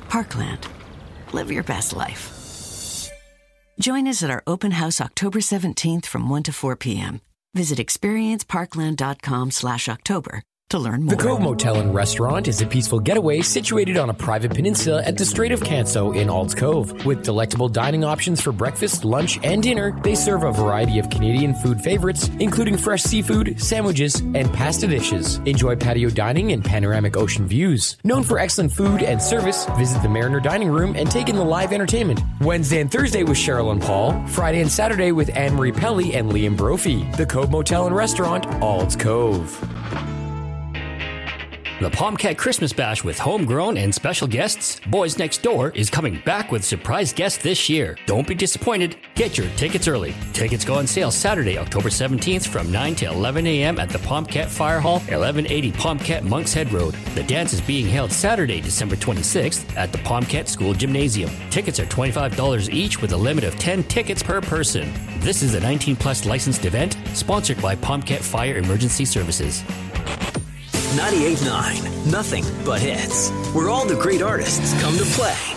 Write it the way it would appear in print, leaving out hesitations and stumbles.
Parkland. Live your best life. Join us at our open house October 17th from 1 to 4 p.m. Visit experienceparkland.com/October to learn more. The Cove Motel and Restaurant is a peaceful getaway situated on a private peninsula at the Strait of Canso in Ald's Cove. With delectable dining options for breakfast, lunch, and dinner, they serve a variety of Canadian food favorites, including fresh seafood, sandwiches, and pasta dishes. Enjoy patio dining and panoramic ocean views. Known for excellent food and service, visit the Mariner Dining Room and take in the live entertainment. Wednesday and Thursday with Cheryl and Paul. Friday and Saturday with Anne-Marie Pelly and Liam Brophy. The Cove Motel and Restaurant, Ald's Cove. The Palmcat Christmas Bash with homegrown and special guests, Boys Next Door, is coming back with surprise guests this year. Don't be disappointed. Get your tickets early. Tickets go on sale Saturday, October 17th from 9 to 11 a.m. at the Palmcat Fire Hall, 1180 Palmcat Monks Head Road. The dance is being held Saturday, December 26th at the Palmcat School Gymnasium. Tickets are $25 each with a limit of 10 tickets per person. This is a 19-plus licensed event sponsored by Palmcat Fire Emergency Services. 98.9, nothing but hits. Where all the great artists come to play.